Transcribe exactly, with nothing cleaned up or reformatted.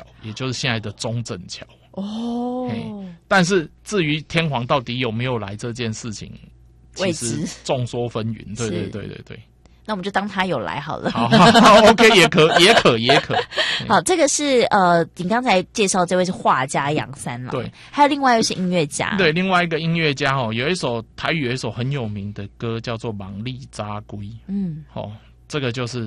桥，也就是现在的中正桥。 哦， 但是至于天皇到底有没有来这件事情，其实众说纷纭。对对对对对。 那我们就当他有来好了。 好好好 ，OK， 也可也可也可。 好，这个是呃，你刚才介绍这位是画家杨三郎， 对， 还有另外一位是音乐家， 对，另外一个音乐家哦，有一首台语有一首很有名的歌叫做《艋舾早归》， 嗯， 哦，这个就是